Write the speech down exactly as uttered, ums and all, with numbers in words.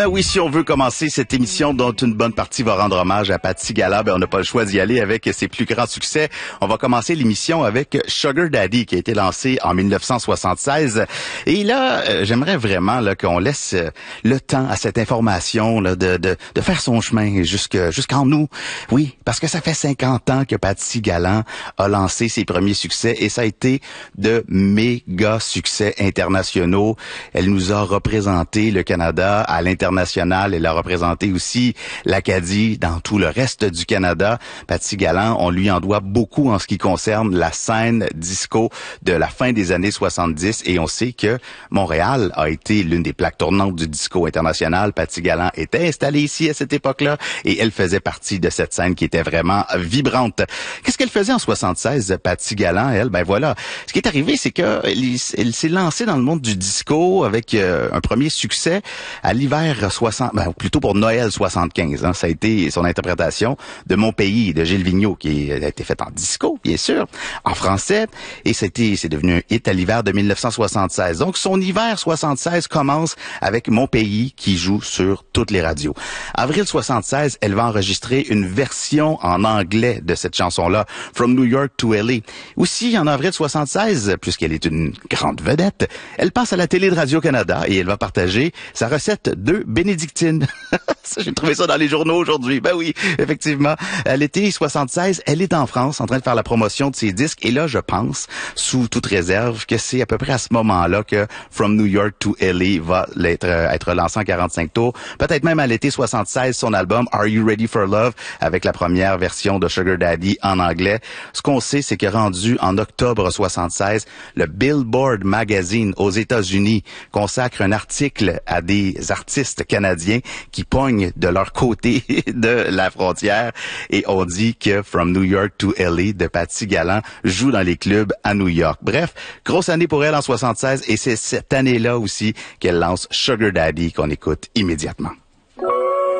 Ben oui, si on veut commencer cette émission dont une bonne partie va rendre hommage à Patti Gala, ben on n'a pas le choix d'y aller avec ses plus grands succès. On va commencer l'émission avec Sugar Daddy qui a été lancé en mille neuf cent soixante-seize. Et là, euh, j'aimerais vraiment là qu'on laisse le temps à cette information là, de, de, de faire son chemin jusque, jusqu'en nous. Oui, parce que ça fait cinquante ans que Patti Gala a lancé ses premiers succès et ça a été de méga succès internationaux. Elle nous a représenté le Canada à l'international. Elle a représenté aussi l'Acadie dans tout le reste du Canada. Patti Gala, on lui en doit beaucoup en ce qui concerne la scène disco de la fin des années soixante-dix et on sait que Montréal a été l'une des plaques tournantes du disco international. Patti Gala était installée ici à cette époque-là et elle faisait partie de cette scène qui était vraiment vibrante. Qu'est-ce qu'elle faisait en soixante-seize, Patti Gala, elle? Ben voilà. Ce qui est arrivé, c'est qu'elle elle s'est lancée dans le monde du disco avec euh, un premier succès à l'hiver soixante, ben, plutôt pour Noël soixante-quinze. Hein. Ça a été son interprétation de Mon pays de Gilles Vigneault qui a été faite en disco, bien sûr, en français. Et c'était, c'est devenu un hit à l'hiver de mille neuf cent soixante-seize. Donc son hiver soixante-seize commence avec Mon pays qui joue sur toutes les radios. Avril soixante-seize, elle va enregistrer une version en anglais de cette chanson-là, From New York to L A. Aussi, en avril soixante-seize, puisqu'elle est une grande vedette, elle passe à la télé de Radio-Canada et elle va partager sa recette de bénédictine. J'ai trouvé ça dans les journaux aujourd'hui. Ben oui, effectivement. À l'été soixante-seize, elle est en France en train de faire la promotion de ses disques. Et là, je pense, sous toute réserve, que c'est à peu près à ce moment-là que From New York to L A va être, être lancé en quarante-cinq tours. Peut-être même à l'été soixante-seize, son album Are You Ready for Love, avec la première version de Sugar Daddy en anglais. Ce qu'on sait, c'est que rendu en octobre soixante-seize, le Billboard Magazine aux États-Unis consacre un article à des artistes canadiens qui pognent de leur côté de la frontière et on dit que From New York to L A de Patti Gala joue dans les clubs à New York. Bref, grosse année pour elle en soixante-seize et c'est cette année-là aussi qu'elle lance Sugar Daddy qu'on écoute immédiatement.